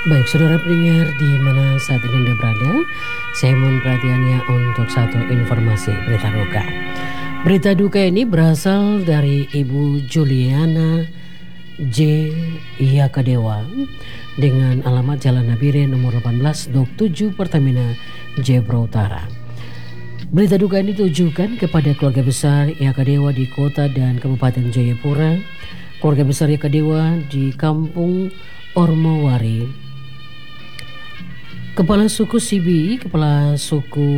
Baik, saudara pendengar di mana saat ini Anda berada, saya mohon perhatiannya untuk satu informasi berita duka. Berita duka ini berasal dari Ibu Juliana J. Yakadewa dengan alamat Jalan Nabire nomor 18 Dok 7 Pertamina Jayapura Utara. Berita duka ini ditujukan kepada keluarga besar Yakadewa di kota dan Kabupaten Jayapura, keluarga besar Yakadewa di Kampung Ormowari, Kepala suku Sibi, Kepala suku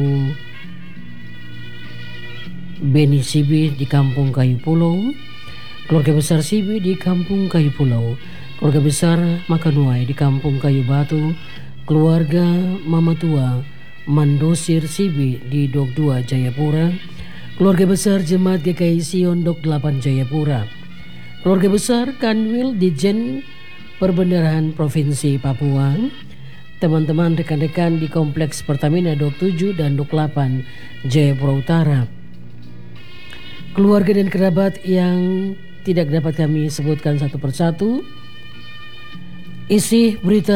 Beni Sibi di Kampung Kayu Pulau, keluarga besar Sibi di Kampung Kayu Pulau, keluarga besar Makanuai di Kampung Kayu Batu, keluarga Mama Tua Mandosir Sibi di Dok 2 Jayapura, keluarga besar Jemaat GKI Sion Dok 8 Jayapura, keluarga besar Kanwil Dijen Perbendaharaan Provinsi Papua, teman-teman rekan-rekan di Kompleks Pertamina Dok 7 dan Dok 8 Jayapura Utara, keluarga dan kerabat yang tidak dapat kami sebutkan satu persatu. Isi berita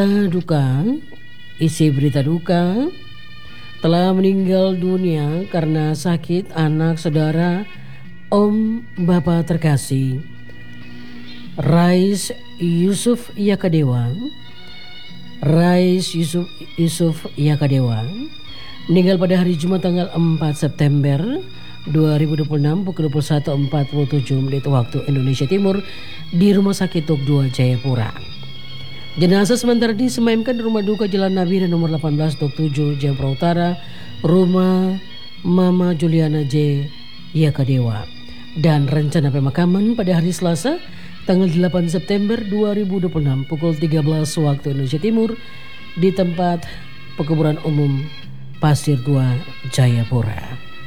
duka telah meninggal dunia karena sakit anak saudara Om Bapak terkasih Rais Yusuf Yakadewa. Rais Yusuf Yakadewa meninggal pada hari Jumat tanggal 4 September 2026 pukul 21.47 waktu Indonesia Timur di Rumah Sakit Dok 2 Jayapura. Jenazah sementara disemayamkan di Rumah Duka Jalan Nabire nomor 18 Dok 7 Jayapura Utara, rumah Mama Juliana J. Yakadewa, dan rencana pemakaman pada hari Selasa tanggal 8 September 2026 pukul 13 waktu Indonesia Timur di tempat pekuburan umum Pasir 2 Jayapura.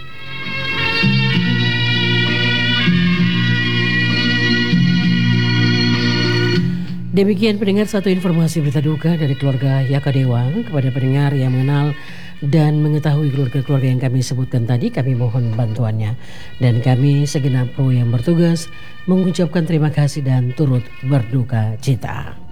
Demikian pendengar satu informasi berita duka dari keluarga Yakadewa. Kepada pendengar yang mengenal dan mengetahui keluarga-keluarga yang kami sebutkan tadi, kami mohon bantuannya. Dan kami segenap kru yang bertugas mengucapkan terima kasih dan turut berduka cita.